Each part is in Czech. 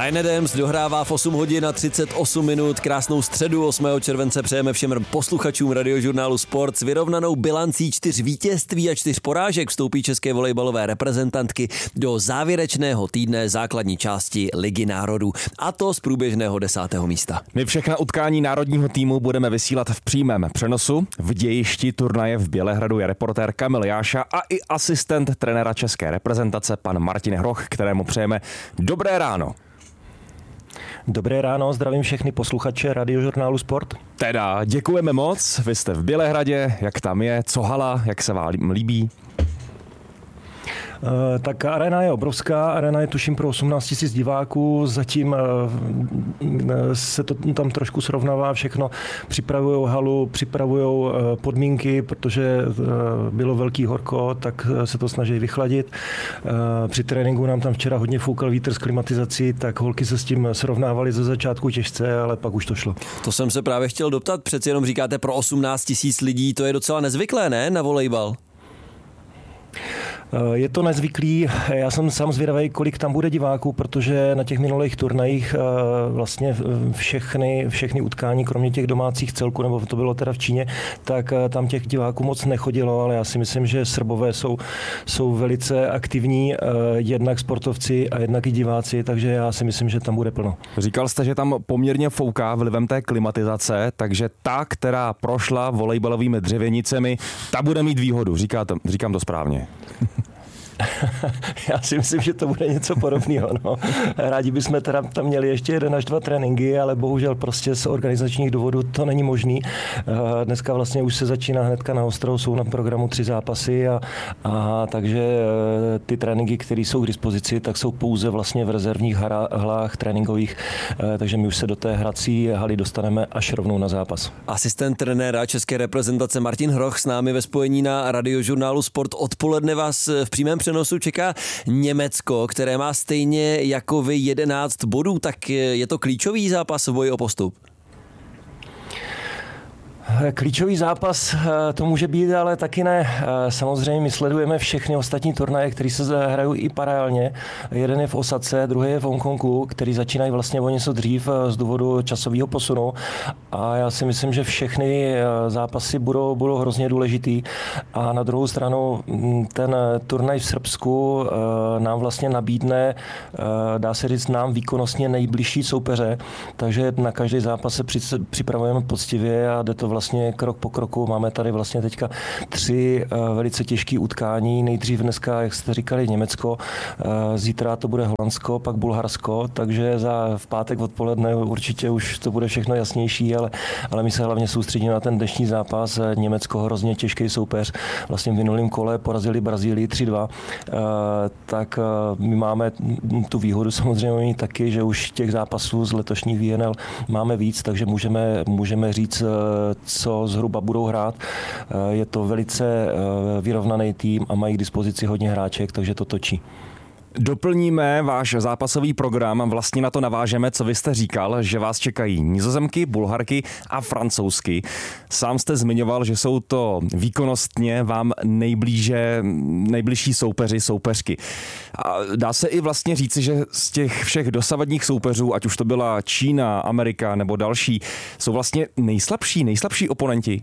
Bryan Adams dohrává v 8 hodin a 38 minut. Krásnou středu 8. července přejeme všem posluchačům Radiožurnálu Sport. S vyrovnanou bilancí 4 vítězství a 4 porážek vstoupí české volejbalové reprezentantky do závěrečného týdne základní části Ligy národů. A to z průběžného 10. místa. My všechna utkání národního týmu budeme vysílat v přímém přenosu. V dějišti turnaje v Bělehradu je reportér Kamil Jáša a i asistent trenéra české reprezentace pan Martin Hroch, kterému přejeme dobré ráno. Dobré ráno, zdravím všechny posluchače Radiožurnálu Sport. Teda, děkujeme moc, vy jste v Bělehradě, jak tam je, co hala, jak se vám líbí? Tak arena je obrovská, arena je tuším pro 18 000 diváků, zatím se to tam trošku srovnává všechno, připravujou halu, připravujou podmínky, protože bylo velký horko, tak se to snaží vychladit. Při tréninku nám tam včera hodně foukal vítr z klimatizací, tak holky se s tím srovnávaly ze začátku těžce, ale pak už to šlo. To jsem se právě chtěl doptat, přeci jenom říkáte pro 18 000 lidí, to je docela nezvyklé, ne, na volejbal? Je to nezvyklý, já jsem sám zvědavý, kolik tam bude diváků, protože na těch minulých turnajích vlastně všechny utkání, kromě těch domácích celků, nebo to bylo teda v Číně, tak tam těch diváků moc nechodilo, ale já si myslím, že Srbové jsou velice aktivní, jednak sportovci a jednak i diváci, takže já si myslím, že tam bude plno. Říkal jste, že tam poměrně fouká vlivem té klimatizace, takže ta, která prošla volejbalovými dřevěnicemi, ta bude mít výhodu, říkám to správně. Já si myslím, že to bude něco podobného. No. Rádi bychom teda tam měli ještě 1 až 2 tréninky, ale bohužel prostě z organizačních důvodů to není možný. Dneska vlastně už se začíná hnedka na ostro, jsou na programu 3 zápasy a takže ty tréninky, které jsou k dispozici, tak jsou pouze vlastně v rezervních halách tréninkových, takže my už se do té hrací haly dostaneme až rovnou na zápas. Asistent trenéra české reprezentace Martin Hroch s námi ve spojení na Radiožurnálu Sport. Odpoledne vás v přímém přenosu čeká Německo, které má stejně jako vy 11 bodů, tak je to klíčový zápas v boji o postup? Klíčový zápas to může být, ale taky ne. Samozřejmě my sledujeme všechny ostatní turnaje, které se hrajou i paralelně. Jeden je v Osace, druhý je v Hongkongu, který začínají vlastně o něco dřív z důvodu časového posunu. A já si myslím, že všechny zápasy budou hrozně důležitý. A na druhou stranu ten turnaj v Srbsku nám vlastně nabídne, dá se říct, nám výkonnostně nejbližší soupeře. Takže na každý zápas se připravujeme poctivě a jde to vlastně krok po kroku. Máme tady vlastně teďka 3 velice těžké utkání. Nejdřív dneska, jak jste říkali, Německo, zítra to bude Holandsko, pak Bulharsko, takže v pátek odpoledne určitě už to bude všechno jasnější, ale my se hlavně soustředíme na ten dnešní zápas. Německo hrozně těžký soupeř. Vlastně v minulém kole porazili Brazílii 3-2. Tak my máme tu výhodu samozřejmě taky, že už těch zápasů z letošních VNL máme víc, takže můžeme říct, co zhruba budou hrát. Je to velice vyrovnaný tým a mají k dispozici hodně hráček, takže to točí. Doplníme váš zápasový program, vlastně na to navážeme, co vy jste říkal, že vás čekají Nizozemky, Bulharky a Francouzsky. Sám jste zmiňoval, že jsou to výkonnostně vám nejbližší soupeřky. A dá se i vlastně říci, že z těch všech dosavadních soupeřů, ať už to byla Čína, Amerika nebo další, jsou vlastně nejslabší oponenti?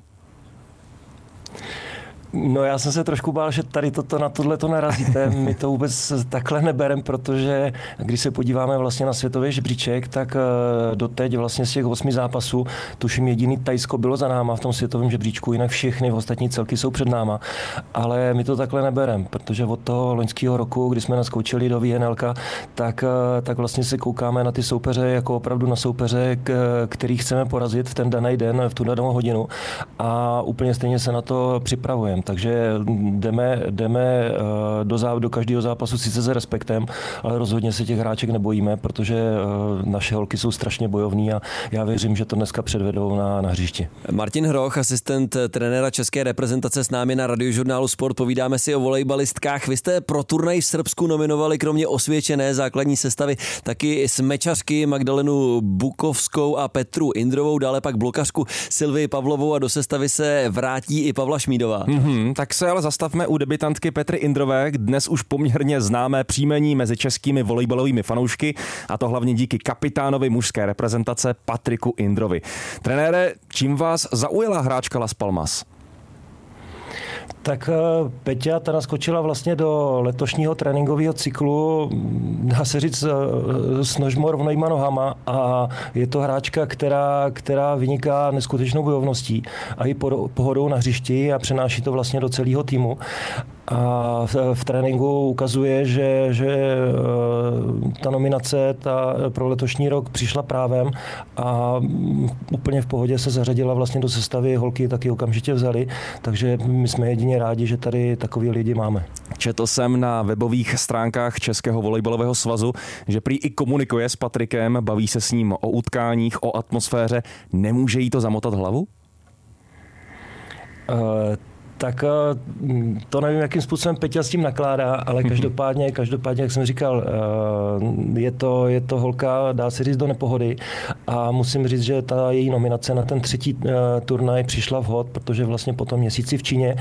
No já jsem se trošku bál, že tady na tohle to narazíte. My to vůbec takhle neberem, protože když se podíváme vlastně na světový žebříček, tak doteď vlastně z těch 8 zápasů tuším jediný Thajsko bylo za náma v tom světovém žebříčku, jinak všechny ostatní celky jsou před náma. Ale my to takhle neberem, protože od toho loňského roku, kdy jsme naskočili do VNLka, tak vlastně se koukáme na ty soupeře jako opravdu na soupeře, který chceme porazit v ten daný den, v tu danou hodinu a úplně stejně se na to připravujeme. Takže jdeme do každého zápasu sice se respektem, ale rozhodně se těch hráček nebojíme, protože naše holky jsou strašně bojovní a já věřím, že to dneska předvedou na hřišti. Martin Hroch, asistent trenéra české reprezentace s námi na Radiožurnálu Sport. Povídáme si o volejbalistkách. Vy jste pro turnaj v Srbsku nominovali kromě osvědčené základní sestavy taky smečařky Magdalenu Bukovskou a Petru Indrovou, dále pak blokařku Silvii Pavlovou a do sestavy se vrátí i Pavla Šmídová. Tak se ale zastavme u debutantky Petry Indrové, dnes už poměrně známé příjmení mezi českými volejbalovými fanoušky, a to hlavně díky kapitánovi mužské reprezentace Patriku Indrovi. Trenére, čím vás zaujala hráčka Las Palmas? Tak Peťa ta naskočila vlastně do letošního tréninkového cyklu, dá se říct, s nožmo rovnejma nohama, a je to hráčka, která vyniká neskutečnou bojovností a i pohodou na hřišti a přenáší to vlastně do celého týmu. A v tréninku ukazuje, že ta nominace pro letošní rok přišla právem a úplně v pohodě se zařadila vlastně do sestavy, holky taky okamžitě vzali, takže my jsme jedině rádi, že tady takový lidi máme. Četl jsem na webových stránkách Českého volejbalového svazu, že prý i komunikuje s Patrikem, baví se s ním o utkáních, o atmosféře. Nemůže jí to zamotat hlavu? Tak to nevím, jakým způsobem Peťa s tím nakládá, ale každopádně, jak jsem říkal, je to holka, dá se říct, do nepohody, a musím říct, že ta její nominace na ten třetí turnaj přišla vhod, protože vlastně po tom měsíci v Číně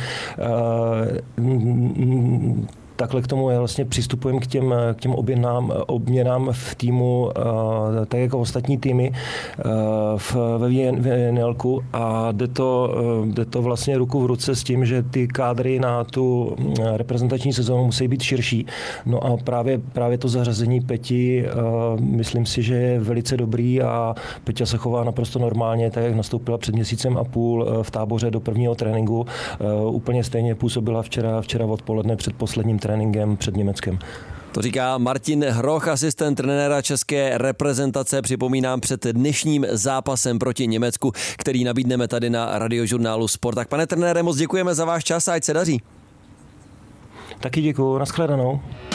takhle k tomu vlastně přistupujeme k těm obměnám v týmu, tak jako ostatní týmy ve VNLku, a jde to vlastně ruku v ruce s tím, že ty kádry na tu reprezentační sezónu musí být širší. No a právě to zařazení Peti, myslím si, že je velice dobrý, a Peťa se chová naprosto normálně, tak jak nastoupila před měsícem a půl v Táboře do prvního tréninku. Úplně stejně působila včera odpoledne před posledním tréninkem před Německem. To říká Martin Hroch, asistent trenéra české reprezentace, připomínám, před dnešním zápasem proti Německu, který nabídneme tady na Radiožurnálu Sport. Tak pane trenére, moc děkujeme za váš čas a ať se daří. Taky děkuju, nashledanou.